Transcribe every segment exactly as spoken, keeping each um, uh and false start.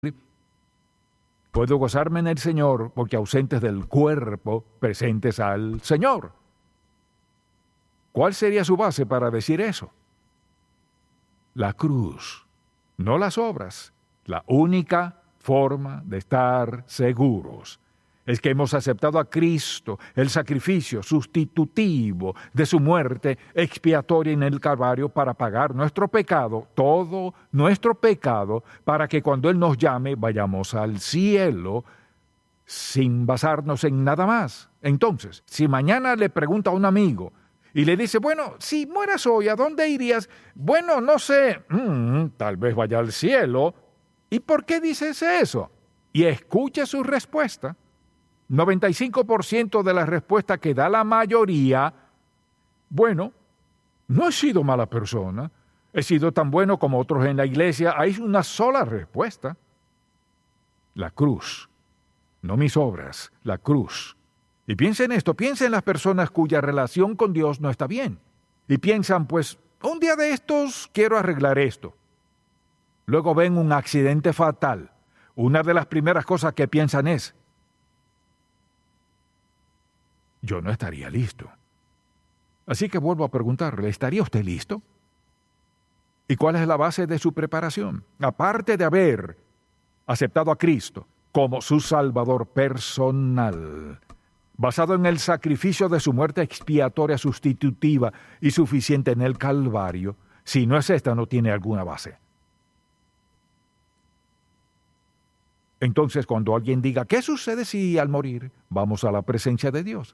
Puedo gozarme en el Señor porque ausentes del cuerpo, presentes al Señor. ¿Cuál sería su base para decir eso? La cruz, no las obras. La única forma de estar seguros es que hemos aceptado a Cristo, el sacrificio sustitutivo de su muerte expiatoria en el Calvario para pagar nuestro pecado, todo nuestro pecado, para que cuando Él nos llame vayamos al cielo sin basarnos en nada más. Entonces, si mañana le pregunta a un amigo y le dice, bueno, si mueras hoy, ¿a dónde irías? Bueno, no sé, mm, tal vez vaya al cielo. ¿Y por qué dices eso? Y escuche su respuesta. noventa y cinco por ciento de la respuesta que da la mayoría, bueno, no he sido mala persona, he sido tan bueno como otros en la iglesia. Hay una sola respuesta: la cruz, no mis obras, la cruz. Y piensen en esto, piensen en las personas cuya relación con Dios no está bien. Y piensan, pues, un día de estos quiero arreglar esto. Luego ven un accidente fatal. Una de las primeras cosas que piensan es, yo no estaría listo. Así que vuelvo a preguntarle, ¿estaría usted listo? ¿Y cuál es la base de su preparación? Aparte de haber aceptado a Cristo como su Salvador personal, basado en el sacrificio de su muerte expiatoria sustitutiva y suficiente en el Calvario, si no es esta, no tiene alguna base. Entonces, cuando alguien diga, ¿qué sucede si al morir vamos a la presencia de Dios?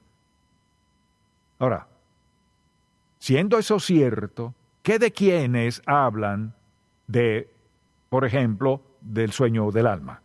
Ahora, siendo eso cierto, ¿qué de quienes hablan de, por ejemplo, del sueño del alma?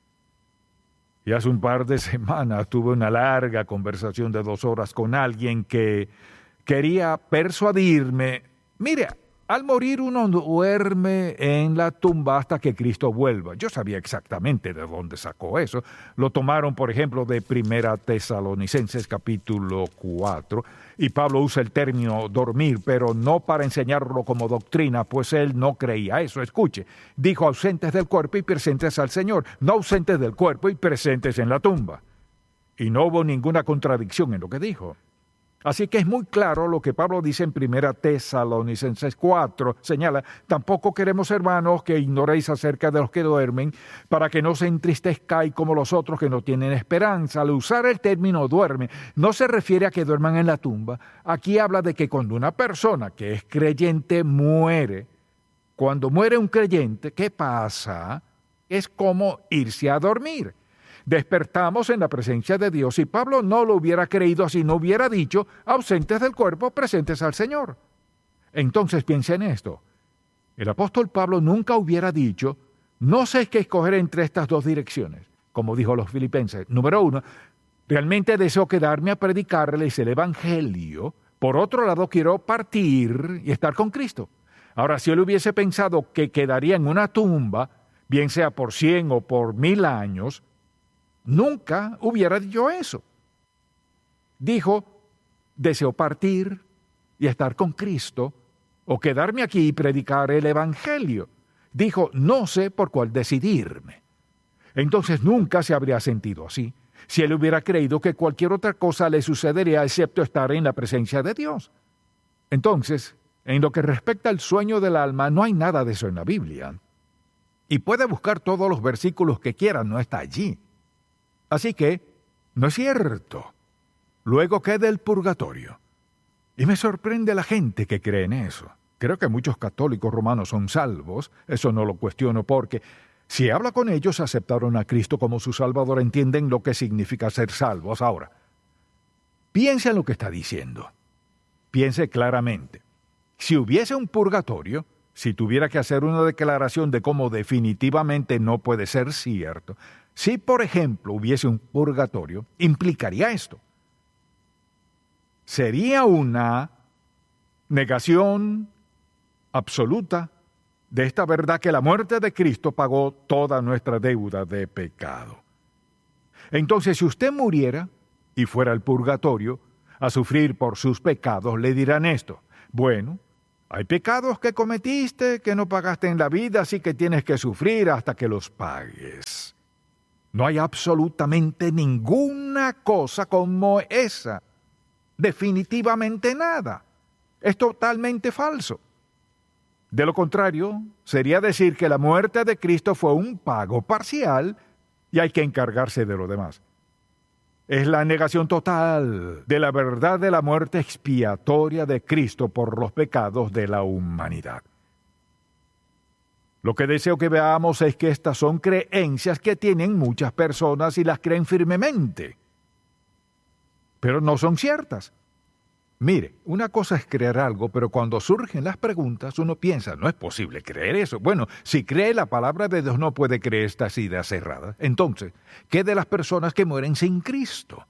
Y hace un par de semanas tuve una larga conversación de dos horas con alguien que quería persuadirme, mire, al morir uno duerme en la tumba hasta que Cristo vuelva. Yo sabía exactamente de dónde sacó eso. Lo tomaron, por ejemplo, de Primera Tesalonicenses capítulo cuatro. Y Pablo usa el término dormir, pero no para enseñarlo como doctrina, pues él no creía eso. Escuche, dijo ausentes del cuerpo y presentes al Señor, no ausentes del cuerpo y presentes en la tumba. Y no hubo ninguna contradicción en lo que dijo. Así que es muy claro lo que Pablo dice en Primera Tesalonicenses cuatro. Señala, tampoco queremos, hermanos, que ignoréis acerca de los que duermen, para que no se entristezcáis como los otros que no tienen esperanza. Al usar el término duerme, no se refiere a que duerman en la tumba. Aquí habla de que cuando una persona que es creyente muere, cuando muere un creyente, ¿qué pasa? Es como irse a dormir. Despertamos en la presencia de Dios, y Pablo no lo hubiera creído si no hubiera dicho, ausentes del cuerpo, presentes al Señor. Entonces piensen en esto. El apóstol Pablo nunca hubiera dicho, no sé qué escoger entre estas dos direcciones, como dijo a los filipenses. Número uno, realmente deseo quedarme a predicarles el Evangelio. Por otro lado, quiero partir y estar con Cristo. Ahora, si él hubiese pensado que quedaría en una tumba, bien sea por cien o por mil años, nunca hubiera dicho eso. Dijo, deseo partir y estar con Cristo, o quedarme aquí y predicar el Evangelio. Dijo, no sé por cuál decidirme. Entonces nunca se habría sentido así, si él hubiera creído que cualquier otra cosa le sucedería excepto estar en la presencia de Dios. Entonces, en lo que respecta al sueño del alma, no hay nada de eso en la Biblia. Y puede buscar todos los versículos que quiera, no está allí. Así que, no es cierto. Luego queda el purgatorio. Y me sorprende la gente que cree en eso. Creo que muchos católicos romanos son salvos, eso no lo cuestiono porque, si habla con ellos, aceptaron a Cristo como su Salvador, entienden lo que significa ser salvos. Ahora, piense en lo que está diciendo. Piense claramente. Si hubiese un purgatorio, si tuviera que hacer una declaración de cómo definitivamente no puede ser cierto, si, por ejemplo, hubiese un purgatorio, implicaría esto. Sería una negación absoluta de esta verdad que la muerte de Cristo pagó toda nuestra deuda de pecado. Entonces, si usted muriera y fuera al purgatorio a sufrir por sus pecados, le dirán esto. Bueno, Hay pecados que cometiste que no pagaste en la vida, así que tienes que sufrir hasta que los pagues. No hay absolutamente ninguna cosa como esa. Definitivamente nada. Es totalmente falso. De lo contrario, sería decir que la muerte de Cristo fue un pago parcial y hay que encargarse de lo demás. Es la negación total de la verdad de la muerte expiatoria de Cristo por los pecados de la humanidad. Lo que deseo que veamos es que estas son creencias que tienen muchas personas y las creen firmemente, pero no son ciertas. Mire, una cosa es creer algo, pero cuando surgen las preguntas uno piensa, no es posible creer eso. Bueno, si cree la palabra de Dios no puede creer estas ideas cerradas. Entonces, ¿qué de las personas que mueren sin Cristo?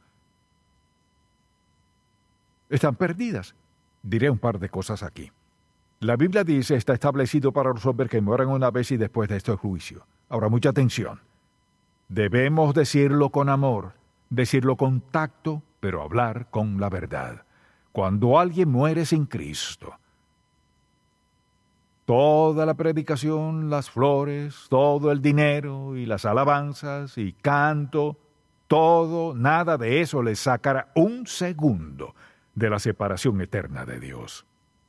Están perdidas. Diré un par de cosas aquí. La Biblia dice, está establecido para los hombres que mueran una vez y después de esto el juicio. Ahora, mucha atención. Debemos decirlo con amor, decirlo con tacto, pero hablar con la verdad. Cuando alguien muere sin Cristo, toda la predicación, las flores, todo el dinero y las alabanzas y canto, todo, nada de eso les sacará un segundo de la separación eterna de Dios.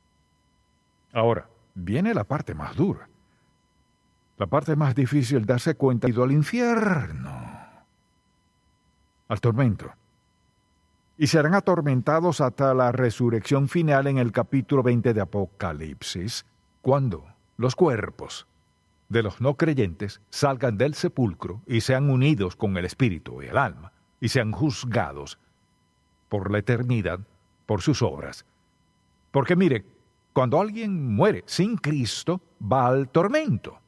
Ahora, viene la parte más dura. La parte más difícil, darse cuenta, ido al infierno, al tormento. Y serán atormentados hasta la resurrección final en el capítulo veinte de Apocalipsis, cuando los cuerpos de los no creyentes salgan del sepulcro y sean unidos con el espíritu y el alma, y sean juzgados por la eternidad por sus obras. Porque mire, cuando alguien muere sin Cristo, va al tormento.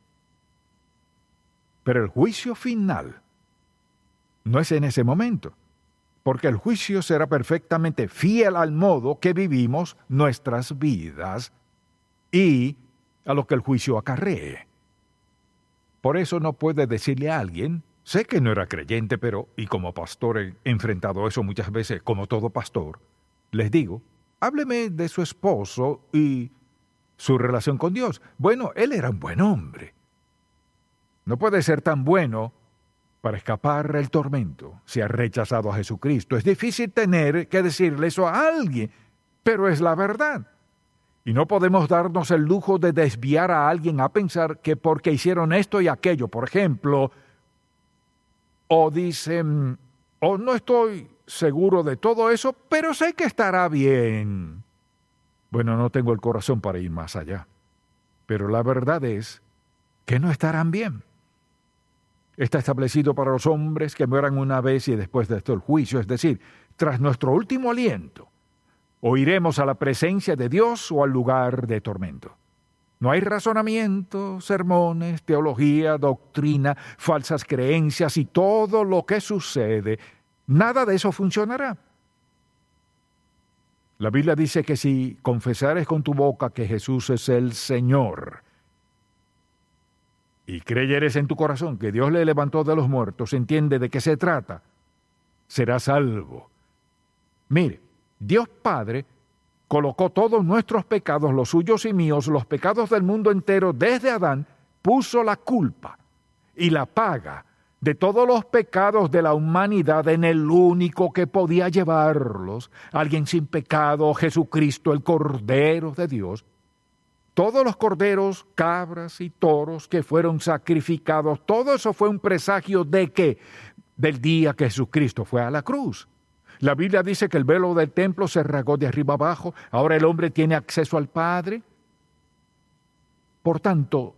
Pero el juicio final no es en ese momento, porque el juicio será perfectamente fiel al modo que vivimos nuestras vidas y a lo que el juicio acarree. Por eso no puede decirle a alguien, sé que no era creyente, pero, y como pastor he enfrentado eso muchas veces, como todo pastor, les digo, hábleme de su esposo y su relación con Dios. Bueno, él era un buen hombre. No puede ser tan bueno para escapar el tormento si ha rechazado a Jesucristo. Es difícil tener que decirle eso a alguien, pero es la verdad. Y no podemos darnos el lujo de desviar a alguien a pensar que porque hicieron esto y aquello, por ejemplo, o dicen, o no estoy seguro de todo eso, pero sé que estará bien. Bueno, no tengo el corazón para ir más allá, pero la verdad es que no estarán bien. Está establecido para los hombres que mueran una vez y después de esto el juicio, es decir, tras nuestro último aliento, o iremos a la presencia de Dios o al lugar de tormento. No hay razonamiento, sermones, teología, doctrina, falsas creencias y todo lo que sucede. Nada de eso funcionará. La Biblia dice que si confesares con tu boca que Jesús es el Señor y creyeres en tu corazón que Dios le levantó de los muertos, entiende de qué se trata, serás salvo. Mire, Dios Padre colocó todos nuestros pecados, los suyos y míos, los pecados del mundo entero, desde Adán, puso la culpa y la paga de todos los pecados de la humanidad en el único que podía llevarlos, alguien sin pecado, Jesucristo, el Cordero de Dios. Todos los corderos, cabras y toros que fueron sacrificados, todo eso fue un presagio de ¿qué? Del día que Jesucristo fue a la cruz. La Biblia dice que el velo del templo se rasgó de arriba abajo, ahora el hombre tiene acceso al Padre. Por tanto,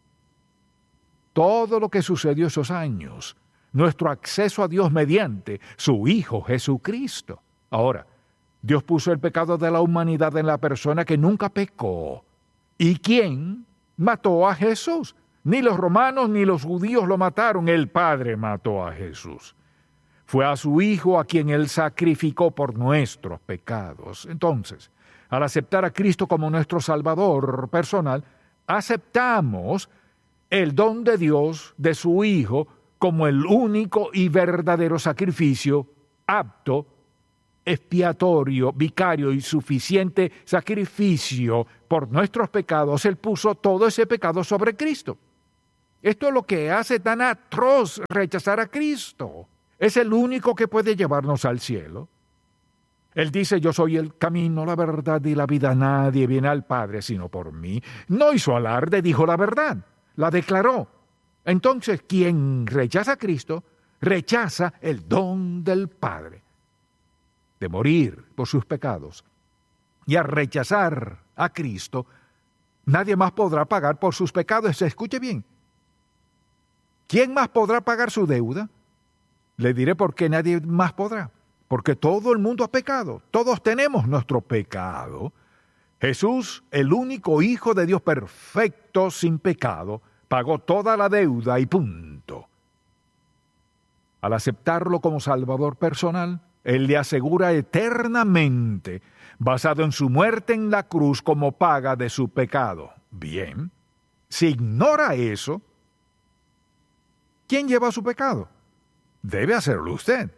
todo lo que sucedió esos años, nuestro acceso a Dios mediante su Hijo Jesucristo. Ahora, Dios puso el pecado de la humanidad en la persona que nunca pecó. ¿Y quién mató a Jesús? Ni los romanos ni los judíos lo mataron, el Padre mató a Jesús. Fue a su Hijo a quien Él sacrificó por nuestros pecados. Entonces, al aceptar a Cristo como nuestro Salvador personal, aceptamos el don de Dios de su Hijo como el único y verdadero sacrificio apto expiatorio, vicario y suficiente sacrificio por nuestros pecados, Él puso todo ese pecado sobre Cristo. Esto es lo que hace tan atroz rechazar a Cristo. Es el único que puede llevarnos al cielo. Él dice, yo soy el camino, la verdad y la vida. Nadie viene al Padre sino por mí. No hizo alarde, dijo la verdad, la declaró. Entonces, quien rechaza a Cristo, rechaza el don del Padre de morir por sus pecados. Y al rechazar a Cristo, nadie más podrá pagar por sus pecados. Escuche bien. ¿Quién más podrá pagar su deuda? Le diré por qué nadie más podrá. Porque todo el mundo ha pecado. Todos tenemos nuestro pecado. Jesús, el único Hijo de Dios perfecto, sin pecado, pagó toda la deuda y punto. Al aceptarlo como Salvador personal, Él le asegura eternamente, basado en su muerte en la cruz como paga de su pecado. Bien, si ignora eso, ¿quién lleva su pecado? Debe hacerlo usted.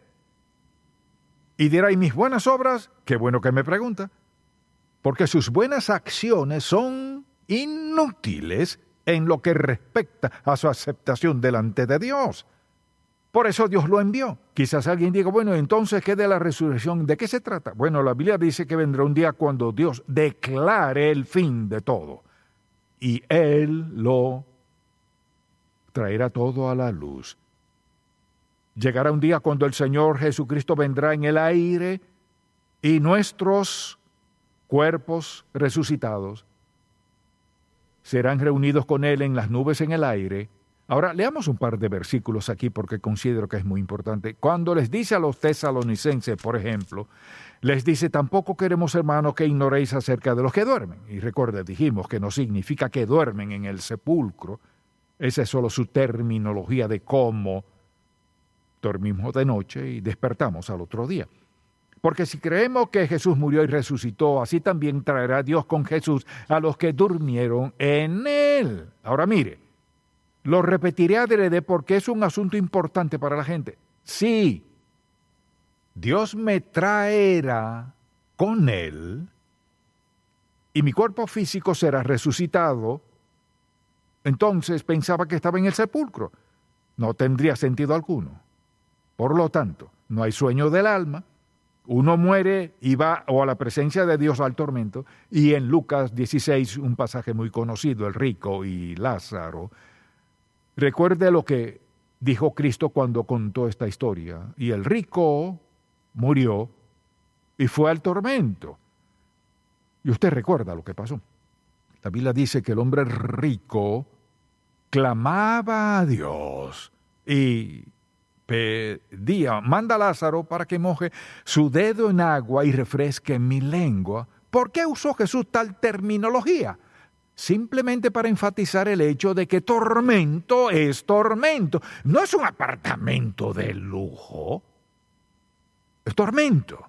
Y dirá, ¿y mis buenas obras? Qué bueno que me pregunta. Porque sus buenas acciones son inútiles en lo que respecta a su aceptación delante de Dios. Por eso Dios lo envió. Quizás alguien diga, bueno, entonces, ¿qué de la resurrección? ¿De qué se trata? Bueno, la Biblia dice que vendrá un día cuando Dios declare el fin de todo. Y Él lo traerá todo a la luz. Llegará un día cuando el Señor Jesucristo vendrá en el aire y nuestros cuerpos resucitados serán reunidos con Él en las nubes en el aire. Ahora, leamos un par de versículos aquí porque considero que es muy importante. Cuando les dice a los tesalonicenses, por ejemplo, les dice, tampoco queremos, hermanos, que ignoréis acerca de los que duermen. Y recuerden, dijimos que no significa que duermen en el sepulcro. Esa es solo su terminología de cómo dormimos de noche y despertamos al otro día. Porque si creemos que Jesús murió y resucitó, así también traerá Dios con Jesús a los que durmieron en Él. Ahora mire, lo repetiré adrede porque es un asunto importante para la gente. Sí, Dios me traerá con Él y mi cuerpo físico será resucitado. Entonces pensaba que estaba en el sepulcro. No tendría sentido alguno. Por lo tanto, no hay sueño del alma. Uno muere y va o a la presencia de Dios o al tormento. Y en Lucas dieciséis, un pasaje muy conocido, el rico y Lázaro. Recuerde lo que dijo Cristo cuando contó esta historia. Y el rico murió y fue al tormento. Y usted recuerda lo que pasó. La Biblia dice que el hombre rico clamaba a Dios y pedía, manda a Lázaro para que moje su dedo en agua y refresque mi lengua. ¿Por qué usó Jesús tal terminología? Simplemente para enfatizar el hecho de que tormento es tormento. No es un apartamento de lujo. Es tormento.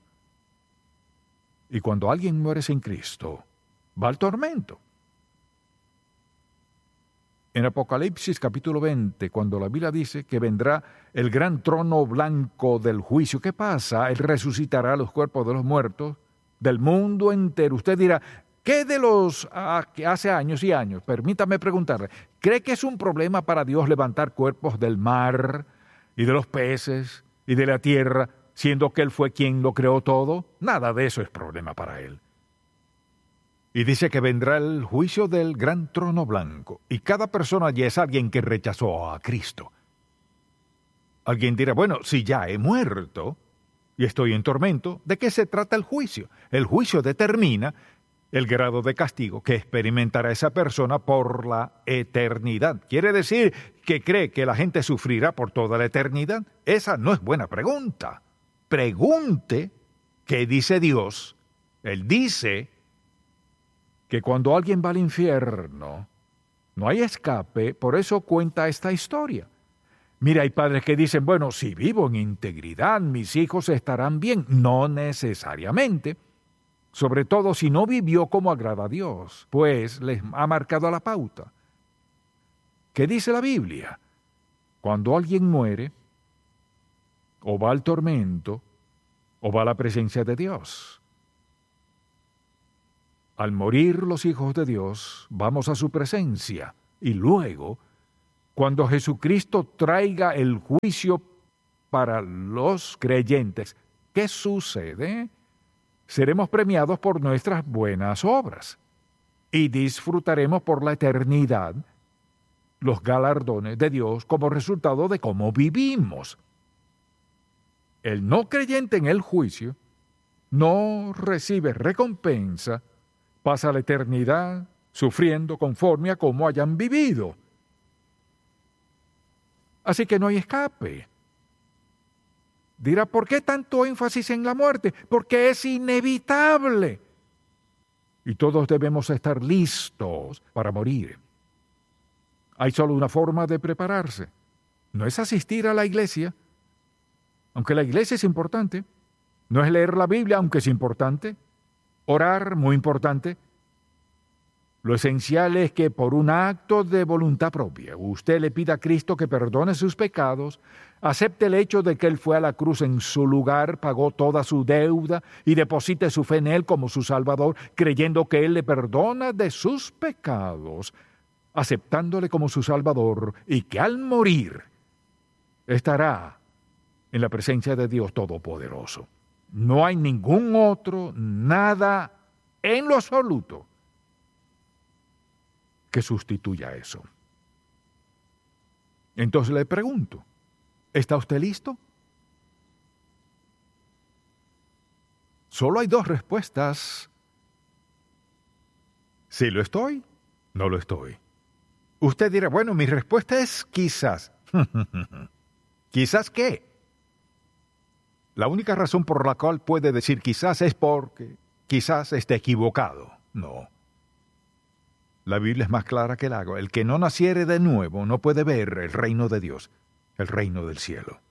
Y cuando alguien muere sin Cristo, va al tormento. En Apocalipsis capítulo veinte, cuando la Biblia dice que vendrá el gran trono blanco del juicio, ¿qué pasa? Él resucitará los cuerpos de los muertos del mundo entero. Usted dirá, ¿qué de los ah, que hace años y años? Permítame preguntarle, ¿cree que es un problema para Dios levantar cuerpos del mar y de los peces y de la tierra, siendo que Él fue quien lo creó todo? Nada de eso es problema para Él. Y dice que vendrá el juicio del gran trono blanco. Y cada persona ya es alguien que rechazó a Cristo. Alguien dirá, bueno, si ya he muerto y estoy en tormento, ¿de qué se trata el juicio? El juicio determina el grado de castigo que experimentará esa persona por la eternidad. ¿Quiere decir que cree que la gente sufrirá por toda la eternidad? Esa no es buena pregunta. Pregunte qué dice Dios. Él dice que cuando alguien va al infierno, no hay escape, por eso cuenta esta historia. Mira, hay padres que dicen, bueno, si vivo en integridad, mis hijos estarán bien. No necesariamente, sobre todo si no vivió como agrada a Dios, pues les ha marcado la pauta. ¿Qué dice la Biblia? Cuando alguien muere o va al tormento, o va a la presencia de Dios. Al morir los hijos de Dios, vamos a su presencia, y luego, cuando Jesucristo traiga el juicio para los creyentes, ¿qué sucede? Seremos premiados por nuestras buenas obras y disfrutaremos por la eternidad los galardones de Dios como resultado de cómo vivimos. El no creyente en el juicio no recibe recompensa, pasa la eternidad sufriendo conforme a cómo hayan vivido. Así que no hay escape. Dirá, ¿por qué tanto énfasis en la muerte? Porque es inevitable. Y todos debemos estar listos para morir. Hay solo una forma de prepararse. No es asistir a la iglesia, aunque la iglesia es importante. No es leer la Biblia, aunque es importante. Orar, muy importante. Lo esencial es que por un acto de voluntad propia, usted le pida a Cristo que perdone sus pecados, acepte el hecho de que Él fue a la cruz en su lugar, pagó toda su deuda y deposite su fe en Él como su Salvador, creyendo que Él le perdona de sus pecados, aceptándole como su Salvador, y que al morir estará en la presencia de Dios Todopoderoso. No hay ningún otro, nada en lo absoluto que sustituya eso. Entonces le pregunto, ¿está usted listo? Solo hay dos respuestas. Sí lo estoy, no lo estoy. Usted dirá, bueno, mi respuesta es quizás. ¿Quizás qué? La única razón por la cual puede decir quizás es porque quizás esté equivocado. No. La Biblia es más clara que el agua. El que no naciere de nuevo no puede ver el reino de Dios, el reino del cielo.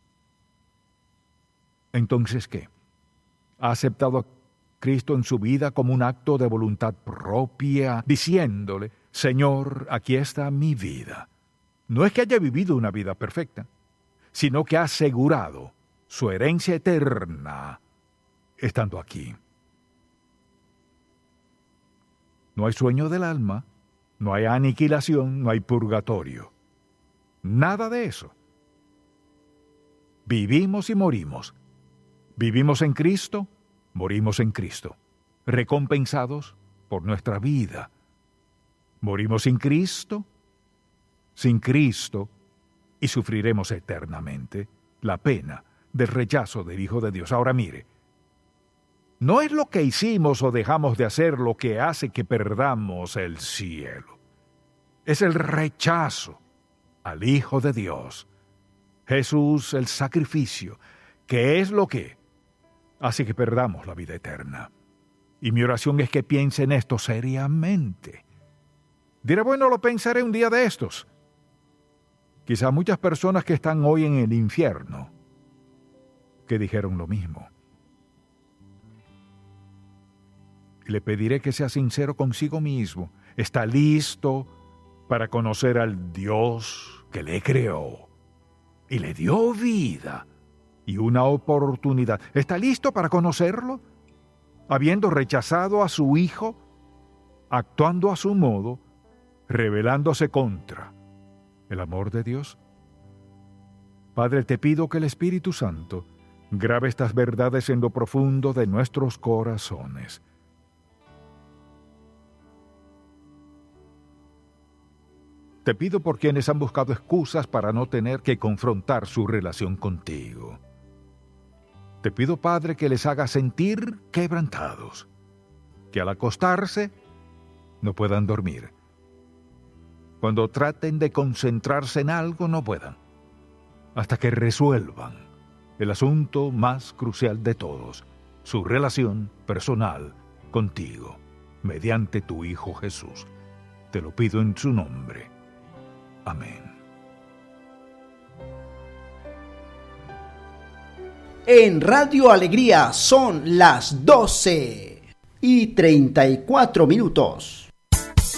Entonces, ¿qué? ¿Ha aceptado a Cristo en su vida como un acto de voluntad propia, diciéndole, Señor, aquí está mi vida? No es que haya vivido una vida perfecta, sino que ha asegurado su herencia eterna estando aquí. No hay sueño del alma, no hay aniquilación, no hay purgatorio. Nada de eso. Vivimos y morimos. Vivimos en Cristo, morimos en Cristo, recompensados por nuestra vida. Morimos sin Cristo, sin Cristo, y sufriremos eternamente la pena del rechazo del Hijo de Dios. Ahora mire, no es lo que hicimos o dejamos de hacer lo que hace que perdamos el cielo. Es el rechazo al Hijo de Dios, Jesús, el sacrificio, que es lo que hace que perdamos la vida eterna. Y mi oración es que piense en esto seriamente. Dirá, bueno, lo pensaré un día de estos. Quizá muchas personas que están hoy en el infierno, que dijeron lo mismo. Le pediré que sea sincero consigo mismo. ¿Está listo para conocer al Dios que le creó y le dio vida y una oportunidad? ¿Está listo para conocerlo? Habiendo rechazado a su Hijo, actuando a su modo, rebelándose contra el amor de Dios. Padre, te pido que el Espíritu Santo grabe estas verdades en lo profundo de nuestros corazones. Te pido por quienes han buscado excusas para no tener que confrontar su relación contigo. Te pido, Padre, que les haga sentir quebrantados, que al acostarse no puedan dormir. Cuando traten de concentrarse en algo no puedan, hasta que resuelvan el asunto más crucial de todos, su relación personal contigo, mediante tu Hijo Jesús. Te lo pido en su nombre. Amén. En Radio Alegría son las doce y treinta y cuatro minutos.